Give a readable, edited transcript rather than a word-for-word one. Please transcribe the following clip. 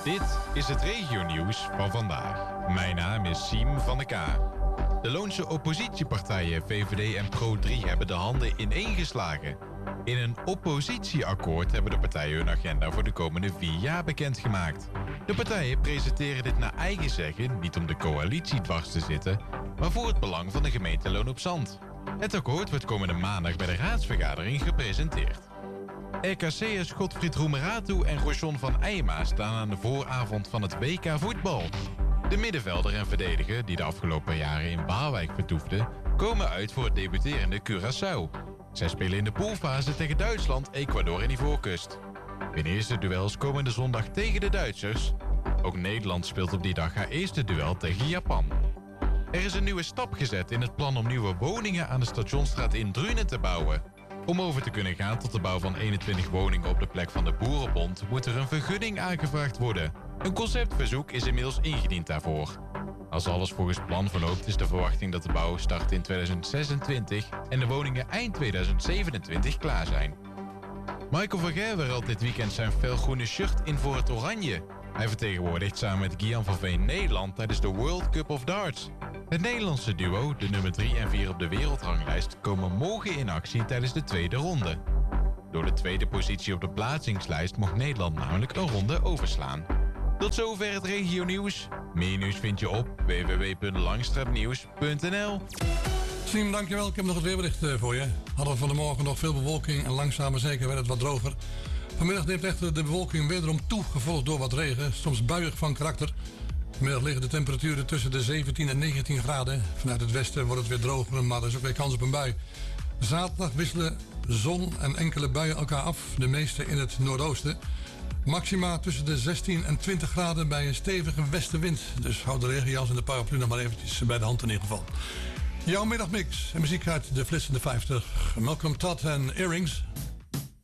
Dit is het regionieuws van vandaag. Mijn naam is Siem van de K. De Loonse oppositiepartijen VVD en Pro3 hebben de handen ineengeslagen. In een oppositieakkoord hebben de partijen hun agenda voor de komende 4 jaar bekendgemaakt. De partijen presenteren dit naar eigen zeggen niet om de coalitie dwars te zitten, maar voor het belang van de gemeente Loon op Zand. Het akkoord wordt komende maandag bij de raadsvergadering gepresenteerd. RKC'ers Godfried Roemeratu en Rochon van Eijma staan aan de vooravond van het WK voetbal. De middenvelder en verdediger, die de afgelopen jaren in Waalwijk vertoefde, komen uit voor het debuterende Curaçao. Zij spelen in de poolfase tegen Duitsland, Ecuador en Ivoorkust. Hun eerste duels komende zondag tegen de Duitsers. Ook Nederland speelt op die dag haar eerste duel tegen Japan. Er is een nieuwe stap gezet in het plan om nieuwe woningen aan de Stationsstraat in Drunen te bouwen. Om over te kunnen gaan tot de bouw van 21 woningen op de plek van de Boerenbond moet er een vergunning aangevraagd worden. Een conceptverzoek is inmiddels ingediend daarvoor. Als alles volgens plan verloopt is de verwachting dat de bouw start in 2026 en de woningen eind 2027 klaar zijn. Michael van Gerwen ruilt dit weekend zijn felgroene shirt in voor het oranje. Hij vertegenwoordigt samen met Gian van Veen Nederland tijdens de World Cup of Darts. Het Nederlandse duo, de nummer 3 en 4 op de wereldranglijst, komen morgen in actie tijdens de tweede ronde. Door de tweede positie op de plaatsingslijst mocht Nederland namelijk een ronde overslaan. Tot zover het regionieuws. Meer nieuws vind je op www.langstraatnieuws.nl. Siem, dankjewel. Ik heb nog het weerbericht voor je. Hadden we van de morgen nog veel bewolking en langzaam maar zeker werd het wat droger. Vanmiddag neemt echter de bewolking wederom toe, gevolgd door wat regen, soms buiig van karakter. Vanmiddag liggen de temperaturen tussen de 17 en 19 graden. Vanuit het westen wordt het weer droger, maar er is ook weer kans op een bui. Zaterdag wisselen zon en enkele buien elkaar af, de meeste in het noordoosten. Maxima tussen de 16 en 20 graden bij een stevige westenwind. Dus houd de regenjas en de paraplu nog maar eventjes bij de hand in ieder geval. Jouw middagmix en muziek uit de flitsende 50. Malcolm Todd en Earrings.